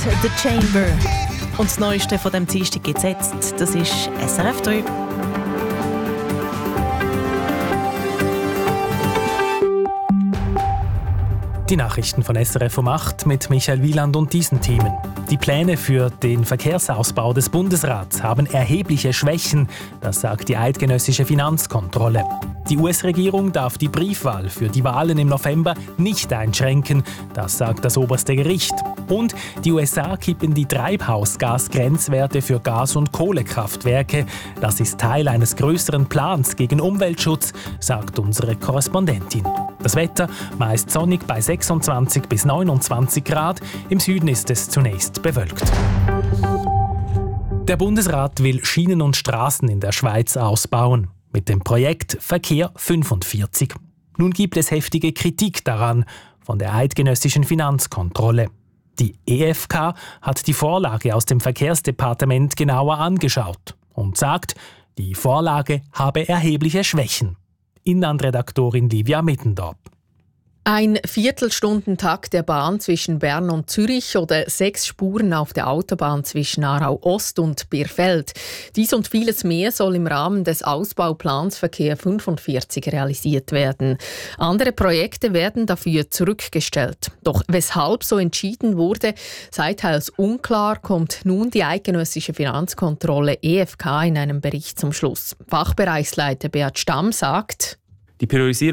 «The Chamber». Und das Neueste von dem Dienstag gibt es jetzt. Das ist SRF 3. Die Nachrichten von SRF um 8 mit Michael Wieland und diesen Themen. Die Pläne für den Verkehrsausbau des Bundesrats haben erhebliche Schwächen, das sagt die eidgenössische Finanzkontrolle. Die US-Regierung darf die Briefwahl für die Wahlen im November nicht einschränken, das sagt das oberste Gericht. Und die USA kippen die Treibhausgasgrenzwerte für Gas- und Kohlekraftwerke. Das ist Teil eines größeren Plans gegen Umweltschutz, sagt unsere Korrespondentin. Das Wetter meist sonnig bei 26 bis 29 Grad. Im Süden ist es zunächst bewölkt. Der Bundesrat will Schienen und Straßen in der Schweiz ausbauen. Mit dem Projekt Verkehr 45. Nun gibt es heftige Kritik daran von der eidgenössischen Finanzkontrolle. Die EFK hat die Vorlage aus dem Verkehrsdepartement genauer angeschaut und sagt, die Vorlage habe erhebliche Schwächen. Inlandredaktorin Livia Mittendorp. Ein Viertelstundentakt der Bahn zwischen Bern und Zürich oder 6 Spuren auf der Autobahn zwischen Aarau Ost und Birfeld. Dies und vieles mehr soll im Rahmen des Ausbauplans Verkehr 45 realisiert werden. Andere Projekte werden dafür zurückgestellt. Doch weshalb so entschieden wurde, sei teils unklar, kommt nun die eidgenössische Finanzkontrolle EFK in einem Bericht zum Schluss. Fachbereichsleiter Beat Stamm sagt: Die Priorisierung